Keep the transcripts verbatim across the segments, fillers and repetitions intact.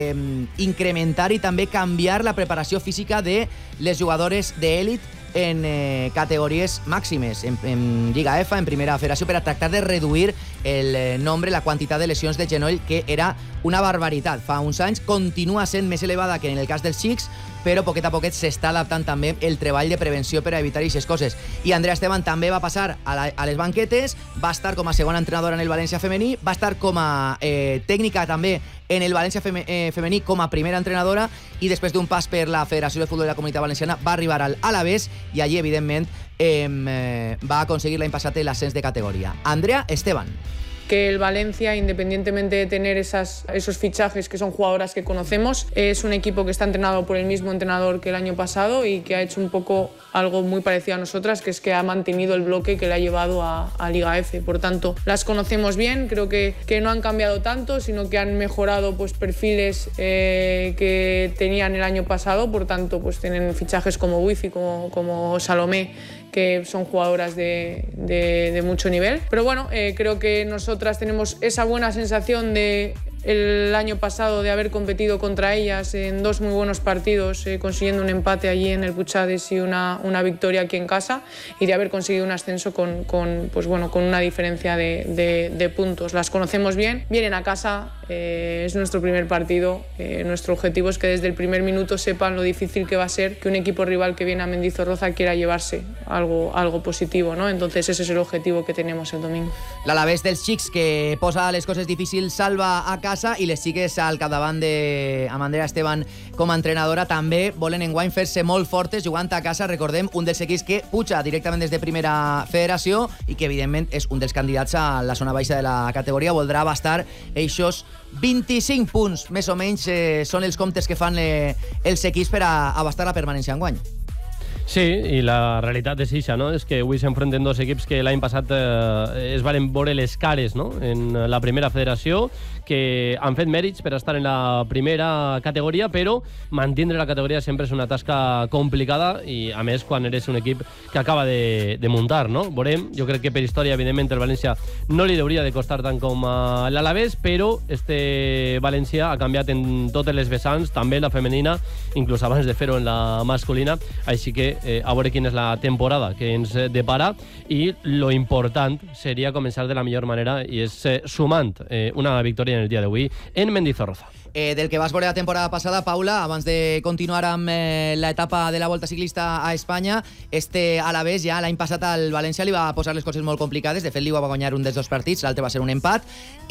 eh, incrementar i també canviar la preparació física de les jugadores d'èlit en eh, categories màximes, en, en Lliga F, en Primera Federació, per a tractar de reduir el eh, nombre, la quantitat de lesions de genoll, que era una barbaritat. Fa uns anys continua sent més elevada que en el cas dels xics, però poquet a poquet s'està adaptant també el treball de prevenció per a evitar aquestes coses. I Andrea Esteban també va passar a, la, a les banquetes, va estar com a segona entrenadora en el València femení, va estar com a eh, tècnica també en el València fem eh, femení com a primera entrenadora, i després d'un pas per la Federació de Futbol de la Comunitat Valenciana va arribar al Alavés i allí, evidentment, eh, eh, va aconseguir l'any passat l'ascens de categoria. Andrea Esteban. Que el Valencia, independientemente de tener esas, esos fichajes que son jugadoras que conocemos, es un equipo que está entrenado por el mismo entrenador que el año pasado y que ha hecho un poco algo muy parecido a nosotras, que es que ha mantenido el bloque que le ha llevado a, a Liga F. Por tanto, las conocemos bien, creo que, que no han cambiado tanto, sino que han mejorado pues, perfiles eh, que tenían el año pasado. Por tanto, pues tienen fichajes como Wifi, como, como Salomé, que son jugadoras de, de, de mucho nivel. Pero bueno, eh, creo que nosotras tenemos esa buena sensación de el año pasado de haber competido contra ellas en dos muy buenos partidos, eh, consiguiendo un empate allí en el Puchades y una, una victoria aquí en casa, y de haber conseguido un ascenso con, con, pues bueno, con una diferencia de, de, de puntos. Las conocemos bien, vienen a casa, eh, es nuestro primer partido, eh, nuestro objetivo es que desde el primer minuto sepan lo difícil que va a ser que un equipo rival que viene a Mendizorroza quiera llevarse algo, algo positivo, ¿no? Entonces ese es el objetivo que tenemos el domingo. L'Alavés dels xics, que posa les coses difícils, salva a casa, i les xiques al capdavant de amb Andrea Esteban com a entrenadora també volen enguany fer-se molt fortes jugant a casa. Recordem, un dels equips que puja directament des de Primera Federació i que evidentment és un dels candidats a la zona baixa de la categoria. Voldrà abastar eixos vint-i-cinc punts, més o menys, eh, són els comptes que fan eh, els equips per a abastar la permanència enguany. Sí, i la realitat és això, no? És que avui s'enfronten dos equips que l'any passat eh, es varen veure les cares, no? En la Primera Federació, que han fet mèrits per estar en la primera categoria, però mantindre la categoria sempre és una tasca complicada, i a més quan eres un equip que acaba de, de muntar, no? Veurem, jo crec que per història, evidentment, el València no li hauria de costar tant com a l'Alavés, però este València ha canviat en totes les vessants, també en la femenina, inclús abans de fer-ho en la masculina, així que eh, a veure quina és la temporada que ens depara, i lo important seria començar de la millor manera, i és eh, sumant eh, una victòria en el dia d'avui en Mendizorroza. Eh, del que vas veure la temporada passada, Paula, abans de continuar amb eh, l'etapa de la Volta Ciclista a Espanya, este Alavés ja l'any passat al València li va posar les coses molt complicades. De fet, li va guanyar un dels dos partits, l'altre va ser un empat,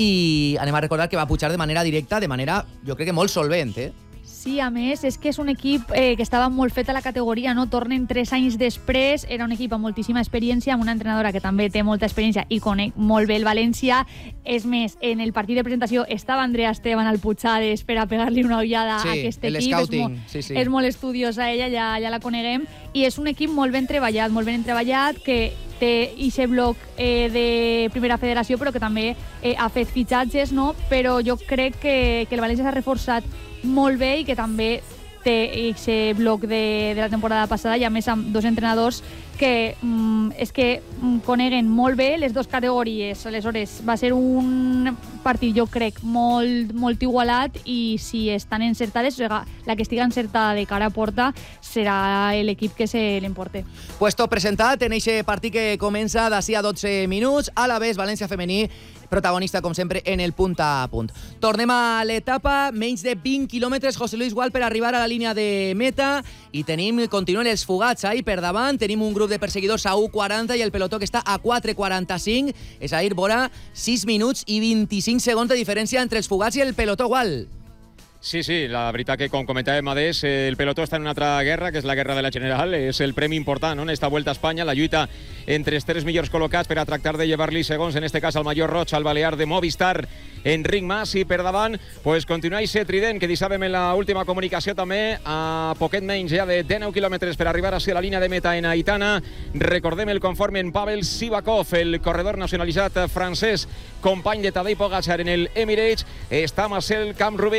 i anem a recordar que va pujar de manera directa, de manera, jo crec que molt solvent, eh? Sí, a més, és que és un equip eh, que estava molt fet a la categoria, no? Tornen tres anys després, era un equip amb moltíssima experiència, amb una entrenadora que també té molta experiència i conec molt bé el València. És més, en el partit de presentació estava Andrea Esteban al Puchades per a pegar-li una ullada sí, a aquest equip. Scouting. És, mo- sí, sí. és molt estudiosa ella, ja, ja la coneguem, i és un equip molt ben treballat, molt ben treballat, que té ixe bloc eh, de Primera Federació, però que també eh, ha fet fitxatges, no? Però jo crec que, que el València s'ha reforçat molt bé i que també té aquest bloc de, de la temporada passada, i a més amb dos entrenadors que mm, és que mm, coneguen molt bé les dues categories. Aleshores va ser un partit, jo crec, molt, molt igualat, i si estan encertades, la que estigui encertada de cara a porta serà l'equip que se l'emporte. Puesto presentat en aquest partit que comença d'ací a dotze minuts. Alavés, València femení, protagonista, com sempre, en el punt a punt. Tornem a l'etapa, menys de vint quilòmetres, José Luis Gual, per arribar a la línia de meta, i tenim, continuen els fugats ahí per davant, tenim un grup de perseguidors a u quaranta i el pelotó que està a quatre quaranta-cinc, és a dir, vora sis minuts i vint-i-cinc segons de diferència entre els fugats i el pelotó, Gual. Sí, sí, la veritat que, com comentàvem, Adés, el pelotó està en una altra guerra, que és la guerra de la General. És el premi important, no?, en esta Vuelta a Espanya, la lluita entre els tres millors col·locats per a tractar de llevar-li segons, en este cas, al Major Roig, al Balear de Movistar, Enric Mas, i per davant, pues, continua aquest trident que deixàvem en l'última comunicació també, a poquet menys ja de dinou quilòmetres per arribar a ser la línia de meta en Aitana. Recordem el conforme en Pavel Sivakov, el corredor nacionalitzat francès, company de Tadej Pogačar en el Emirates. Està Marcel Camp-Rubí,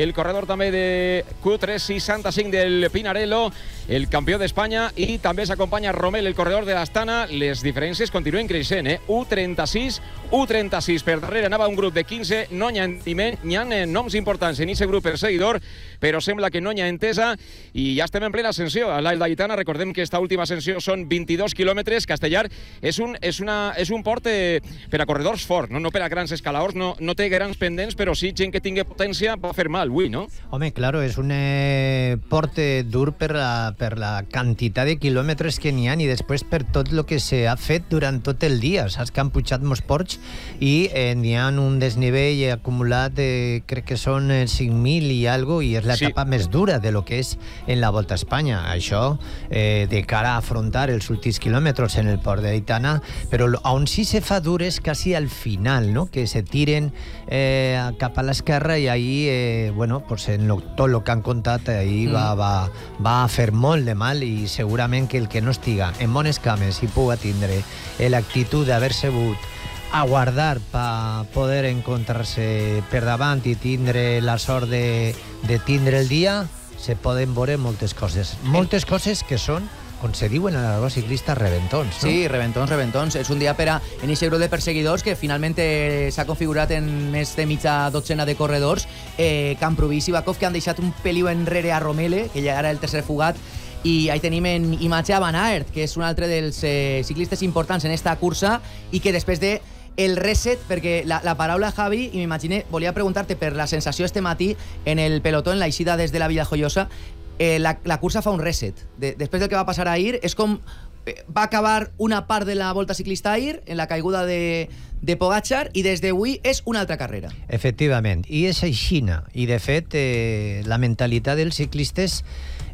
el corredor també de Q tres seixanta-cinc del Pinarello, el campió d'Espanya, i també s'acompanya Romel, el corredor de l'Astana. Les diferències continuen creixent, eh? U trenta-sis, U trenta-sis. Per darrere anava un grup de quinze, no n'hi ha, n'hi ha noms importants en aquest grup perseguidor, però sembla que no n'hi ha entesa i ja estem en plena ascensió. A l'Alda Aitana, recordem que esta última ascensió són vint-i-dos quilòmetres. Castellar és un, és una, és un port eh, per a corredors fort, no, no per a grans escaladors, no, no té grans pendents, però sí gent que tingui potència va fer mal avui, no? Home, claro, és un eh, port eh, dur per la, per la quantitat de quilòmetres que n'hi ha i després per tot el que s'ha fet durant tot el dia. Saps que han pujat molts ports i eh, n'hi ha un desnivell acumulat de, crec que són eh, cinc mil i algo, i és l'etapa sí. més dura de lo que és en la Volta a Espanya. Això eh, de cara a afrontar els últims quilòmetres en el port d'Aitana, però on sí se fa dur és quasi al final, no? Que se tiren eh, cap a l'esquerra i ahí, eh, bueno, pues en lo, tot el que han contat ahí mm. va, va, va a fer molt de mal, i segurament que el que no estiga en bones cames i puga tindre l'actitud d'haver sabut aguardar per poder encontrar-se per davant i tindre la sort de, de tindre el dia, se poden veure moltes coses. Moltes coses que són, com se diuen a la ciclista, reventons, no? Sí, reventons, reventons. És un dia per a en aquest grup de perseguidors que finalment s'ha configurat en més de mitja dotzena de corredors. Eh, Camprubí i Sivakov, que han deixat un peliu enrere a Romele, que ja era el tercer fugat, i ahí tenim en imatge a Van Aert, que és un altre dels eh, ciclistes importants en esta cursa, i que després de el reset, perquè la, la paraula Javi, i m'imagine, volia preguntar-te per la sensació este matí en el pelotó, en la eixida des de la Villa Joiosa, eh, la, la cursa fa un reset. De, després del que va passar ahir, és com eh, va acabar una part de la Volta Ciclista ahir, en la caiguda de, de Pogačar, i des d'avui és una altra carrera. Efectivament, i és aixina, i de fet eh, la mentalitat dels ciclistes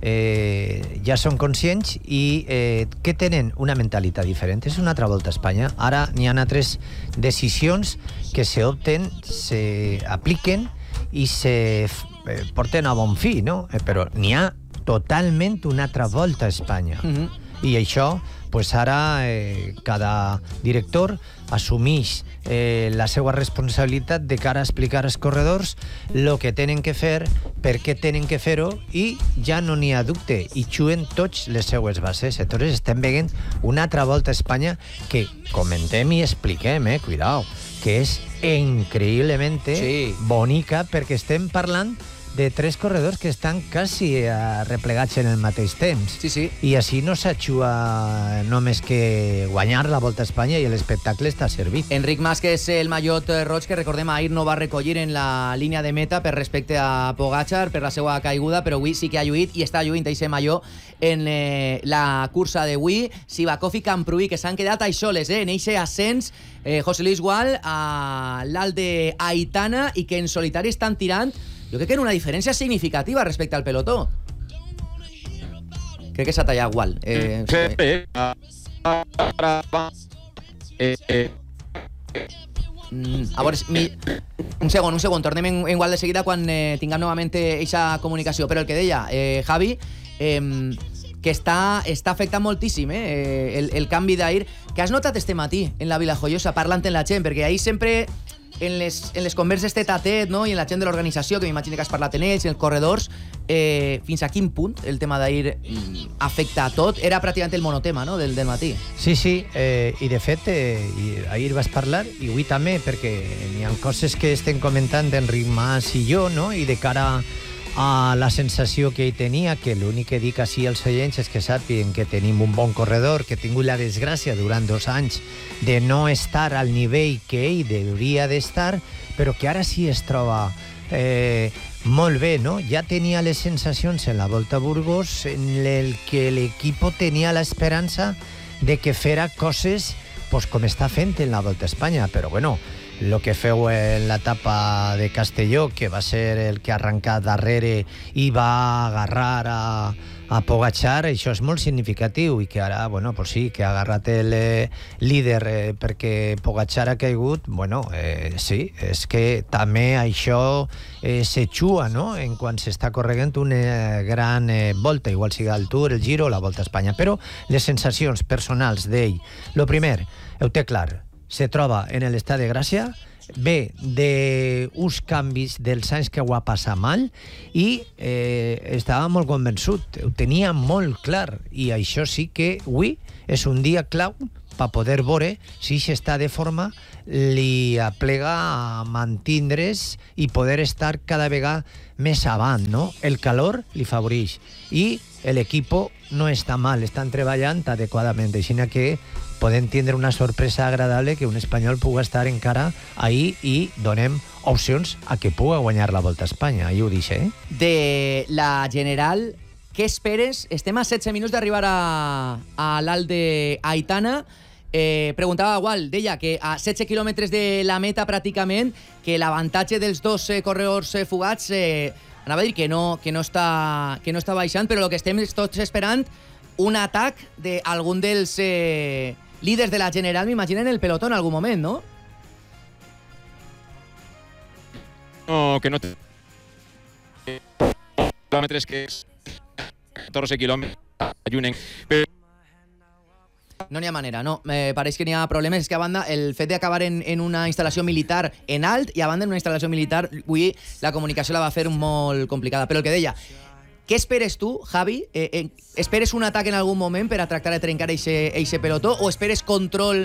eh, ja són conscients i eh, que tenen una mentalitat diferent. És una altra Volta a Espanya. Ara n'hi ha altres decisions que s'opten, s'apliquen i se eh, porten a bon fi, no? Eh, però n'hi ha totalment una altra Volta a Espanya. Mm-hmm. I això, pues ara eh, cada director assumeix eh, la seva responsabilitat de cara a explicar als corredors el que tenen que fer, per què tenen que fer-ho, i ja no n'hi ha dubte, i xuen tots les seues bases. Entonces estem veient una altra Volta a Espanya que comentem i expliquem, eh, cuidao, que és increïblement sí. bonica, perquè estem parlant de tres corredors que estan quasi replegats en el mateix temps. Sí, sí. I així no s'aixua només que guanyar la Volta a Espanya, i l'espectacle està servit. Enric Mas, que és el mallot roig que, recordem, ahir no va recollir en la línia de meta per respecte a Pogačar, per la seva caiguda, però avui sí que ha lluït i està lluint aquest mallot en eh, la cursa d'avui. Sivakov i Camprubí, que s'han quedat aixoles, eh, en eixe ascens, eh, José Luis Gual a l'alt d'Aitana, i que en solitari estan tirant, jo crec que era una diferència significativa respecte al pelotó. Crec que s'ha tallat Gual. Eh, mm, a veure, mi... un segon, un segon, tornem en, en Gual de seguida quan eh, tinguem novament eixa comunicació. Però el que deia, eh, Javi, eh, que està, està afectant moltíssim eh, el, el canvi d'ahir, que has notat este matí en la Vila Joiosa parlant en la gent, perquè ahir sempre en les, en les converses tet a tet, no? I en la gent de l'organització, que m'imagino que has parlat en ells, en els corredors, eh, fins a quin punt el tema d'ahir afecta a tot? Era pràcticament el monotema, no?, del, del matí. Sí, sí, eh, i de fet eh, ahir vas parlar, i avui també, perquè n'hi ha coses que estem comentant d'Enric Mas i jo, no?, i de cara a la sensació que ell tenia, que l'únic que dic així als oients és que sàpiguen que tenim un bon corredor, que ha tingut la desgràcia durant dos anys de no estar al nivell que ell hauria d'estar, però que ara sí es troba eh, molt bé, no? Ja tenia les sensacions en la Volta a Burgos en el que l'equip tenia l'esperança de que fera coses pues, com està fent en la Volta a Espanya, però bueno, lo que feu en l'etapa de Castelló, que va ser el que arrencà darrere i va agarrar a, a Pogačar, això és molt significatiu, i que ara, bueno, pues sí, que ha agarrat el eh, líder eh, perquè Pogačar ha caigut, bueno, eh, sí, és que també això eh, s'exua, no?, en quan s'està corregant una gran eh, volta, igual sigui el Tour, el Giro o la Volta a Espanya, però les sensacions personals d'ell, lo primer, ho té clar, se troba en l'estat de gràcia, ve d'uns canvis dels anys que ho va passar mal i eh, estava molt convençut, ho tenia molt clar, i això sí que avui és un dia clau per poder veure si s'està de forma li aplega a mantindre's i poder estar cada vegada més avant, no? El calor li favoreix i l'equip no està mal, estan treballant adequadament, així que podem tindre una sorpresa agradable que un espanyol pugui estar encara ahí i donem opcions a que pugui guanyar la Volta a Espanya, ahí ho deixe, eh? De la general, què esperes? Estem a setze minuts d'arribar a, a l'alt d'Aitana. Eh, preguntava igual, deia que a setze quilòmetres de la meta pràcticament, que l'avantatge dels dos eh, corredors eh, fugats eh, anava a dir que no, que no, està, que no està baixant, però el que estem tots esperant un atac d'algun dels eh, líders de la general, m'imagino, en el pelotó en algun moment, no? No, que no té quilòmetres, que és catorze quilòmetres allunen, però no n'hi ha manera, no. Me pareix que n'hi ha problemes. És que a banda, el fet d'acabar en, en una instal·lació militar en alt i a banda en una instal·lació militar, avui la comunicació la va fer molt complicada. Però el que deia, què esperes tu, Javi? Eh, eh, esperes un atac en algun moment per a tractar de trencar eixe pelotó o esperes control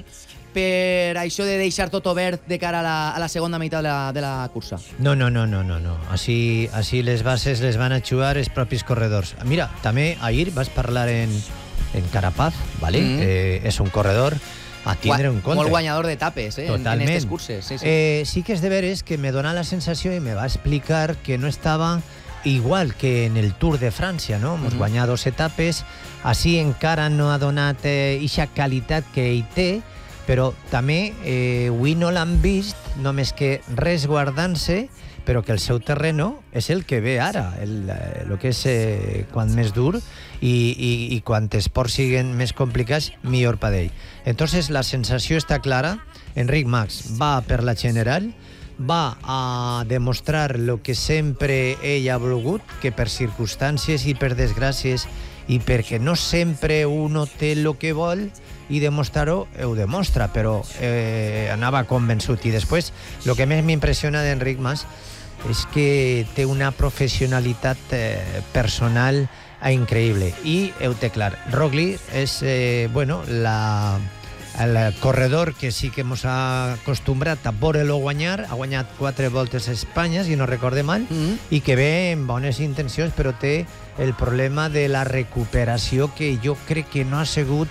per això de deixar tot obert de cara a la, a la segona meitat de la, de la cursa? No, no, no, no, no, no. Així, així les bases les van a jugar els propis corredors. Mira, també ahir vas parlar en en Carapaz, ¿vale? Mm-hmm. eh, és un corredor a tindre en compte. Molt guanyador d'etapes, eh? Totalment. En aquestes curses. Sí, sí. Eh, sí que és de veres que me dona la sensació i me va explicar que no estava igual que en el Tour de Francia, no? Hemos mm-hmm. guanyat dos etapes, així encara no ha donat eixa eh, qualitat que ell té, però també eh, avui no l'han vist, només que resguardant-se, però que el seu terreno és el que ve ara, el, el que és eh, quan més dur i, i, i quan els ports siguin més complicats, millor per ell. Entonces la sensació està clara, Enric Mas va per la general, va a demostrar el que sempre ell ha volgut, que per circumstàncies i per desgràcies i perquè no sempre uno té el que vol i demostrar-ho, ho demostra, però eh, anava convençut. I després, el que més m'impressiona d'Enric Mas és que té una professionalitat eh, personal increïble. I ho té clar, Roglic és eh, bueno, la, el corredor que sí que ens ha acostumbrat a veure-lo guanyar, ha guanyat quatre voltes a Espanya, si no recorde mal, mm-hmm. i que ve amb bones intencions, però té el problema de la recuperació, que jo crec que no ha sigut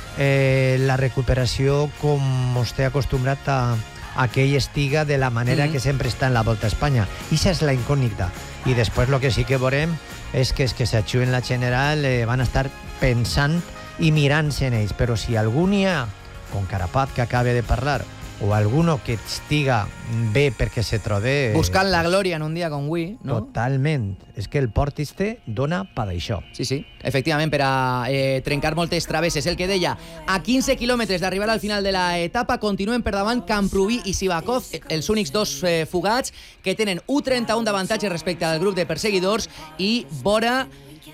eh, la recuperació com ens té acostumbrat a a que ell estiga de la manera mm-hmm. que sempre està en la Volta a Espanya. I això és la incògnita. I després el que sí que veurem és que els que s'ajuden la general eh, van estar pensant i mirant-se en ells. Però si algú n'hi ha, com Carapaz, que acaba de parlar, o alguno que estiga bé perquè se trobe... Buscant la glòria en un dia com avui, no? Totalment. És que el port este dona per d'això. Sí, sí, efectivament, per a eh, trencar moltes travesses. El que deia, a quinze quilòmetres d'arribar al final de l'etapa, continuen per davant Camprubí i Sivakov, els únics dos eh, fugats, que tenen u trenta-u d'avantatge respecte al grup de perseguidors i vora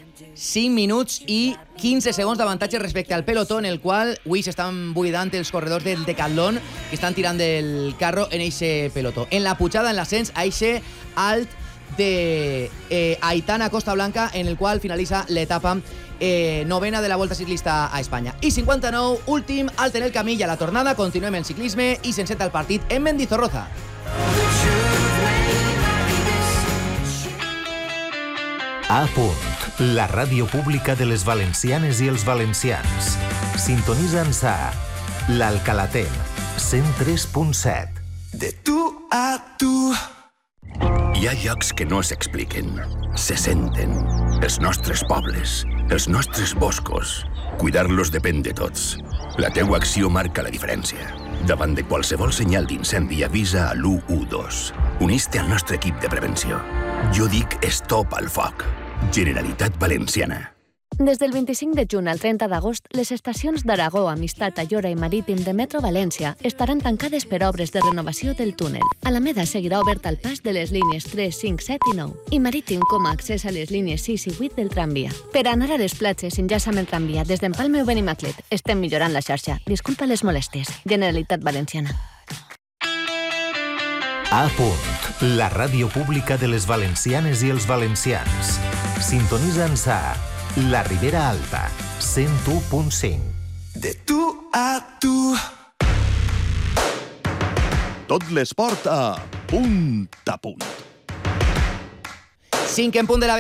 cinc minuts i quinze segons d'avantatge respecte al pelotó, en el qual avui s'estan buidant els corredors del Decathlon que estan tirant del carro en eixe pelotó. En la pujada, en l'ascens, a eixe alt de eh, Aitana Costa Blanca, en el qual finalitza l'etapa eh, novena de la Volta Ciclista a Espanya. I cinquanta-nou, últim, alt en el camí i a la tornada. Continuem en ciclisme i s'enceta el partit en Mendizorroza. A punt, la ràdio pública de les valencianes i els valencians. Sintonitza'ns a l'Alcalaten, cent tres punt set. De tu a tu. Hi ha llocs que no s'expliquen, se senten. Els nostres pobles, els nostres boscos. Cuidar-los depèn de tots. La teua acció marca la diferència. Davant de qualsevol senyal d'incendi, avisa a l'u u dos. Unís-te al nostre equip de prevenció. Jo dic stop al foc. Generalitat Valenciana. Des del vint-i-cinc de juny al trenta d'agost, les estacions d'Aragó, Amistat, Ayora i Marítim de Metro València estaran tancades per obres de renovació del túnel. Alameda seguirà obert al pas de les línies tres, cinc, set i nou i Marítim com a accés a les línies sis i vuit del tramvia. Per anar a les platges, enllaça amb el tramvia des d'Empalme o Benimaclet. Estem millorant la xarxa. Disculpa les molèsties. Generalitat Valenciana. A punt, la ràdio pública de les valencianes i els valencians. Sintonitza'ns a La Ribera Alta, cent u punt cinc. De tu a tu. Tot l'esport a Punt a Punt. cinc en punt de la